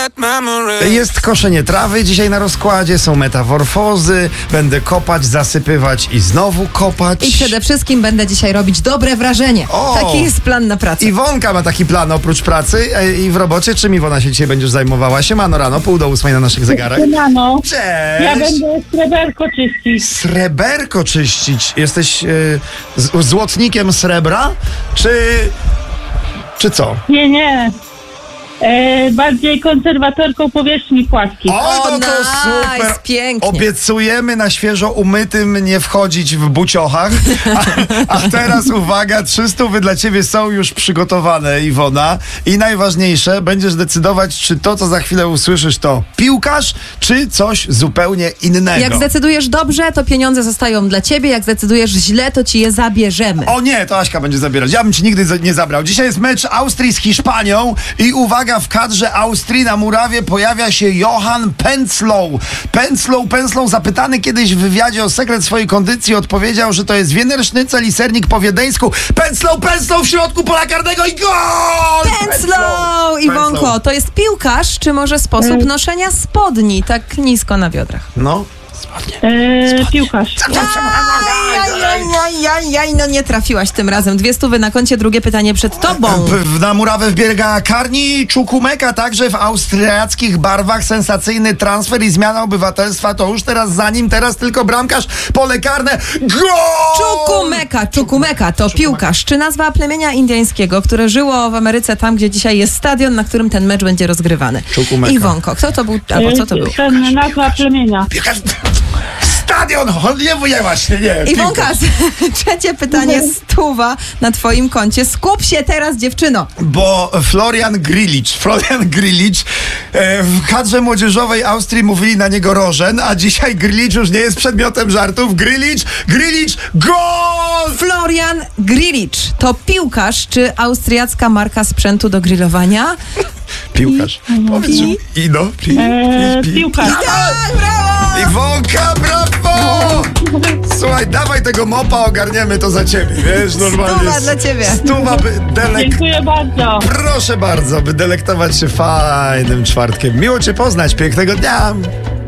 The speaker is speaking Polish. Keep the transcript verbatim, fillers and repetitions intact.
Jest koszenie trawy dzisiaj na rozkładzie, są metamorfozy, będę kopać, zasypywać i znowu kopać. I przede wszystkim będę dzisiaj robić dobre wrażenie. O! Taki jest plan na pracę. Iwonka ma taki plan oprócz pracy e, i w robocie. Czym Iwona się dzisiaj będziesz zajmowała? Siemano rano, pół do ósmej na naszych zegarach. Siemano. Cześć! Ja będę sreberko czyścić. Sreberko czyścić. Jesteś e, z, złotnikiem srebra? Czy... czy co? Nie, nie. E, bardziej konserwatorką powierzchni płaskich. O, no to nice, super! pięknie. Obiecujemy na świeżo umytym nie wchodzić w buciochach. A, a teraz uwaga, trzy stówy dla ciebie są już przygotowane, Iwona. I najważniejsze, będziesz decydować, czy to, co za chwilę usłyszysz, to piłkarz, czy coś zupełnie innego. Jak zdecydujesz dobrze, to pieniądze zostają dla ciebie. Jak zdecydujesz źle, to ci je zabierzemy. O nie, to Aśka będzie zabierać. Ja bym ci nigdy za- nie zabrał. Dzisiaj jest mecz Austrii z Hiszpanią i uwaga, w kadrze Austrii na murawie pojawia się Johan Pęclow. Pęclow, Pęclow, zapytany kiedyś w wywiadzie o sekret swojej kondycji, odpowiedział, że to jest Wiener Sznycel i sernik po wiedeńsku. Pęclow, Pęclow w środku pola karnego i gol! Pęclow! Iwonko, to jest piłkarz, czy może sposób noszenia spodni tak nisko na biodrach? No, spadnie. E, piłkarz. Jaj, no nie trafiłaś tym razem. Dwie stówy na koncie, drugie pytanie przed tobą. W- Na murawę wbiega Karni Czukumeka, także w austriackich barwach. Sensacyjny transfer i zmiana obywatelstwa to już teraz za nim, teraz tylko bramkarz, pole karne, gol! Czukumeka, Czukumeka to piłkarz. Czy nazwa plemienia indyjskiego, które żyło w Ameryce, tam gdzie dzisiaj jest stadion, na którym ten mecz będzie rozgrywany? Czukumeka. Iwonko, kto to był, albo co to był? Ten nazwa plemienia. Piłkarz... Stadion! Nie, nie właśnie, nie. Iwonka, trzecie pytanie, stuwa na twoim koncie. Skup się teraz, dziewczyno. Bo Florian Grilic, Florian Grilic e, w kadrze młodzieżowej Austrii mówili na niego Rożen, a dzisiaj Grilic już nie jest przedmiotem żartów. Grilic, Grilic, gol! Florian Grilic to piłkarz czy austriacka marka sprzętu do grillowania? Piłkarz. Powiedz, że... I no, pi, E, pi, pi. piłkarz. Tak, brawo! Iwonka, brawo! Słuchaj, dawaj tego mopa, ogarniemy to za ciebie, wiesz, normalnie. Stuwa dla ciebie. Stuwa, by delek... Dziękuję bardzo. Proszę bardzo, by delektować się fajnym czwartkiem. Miło cię poznać, pięknego dnia.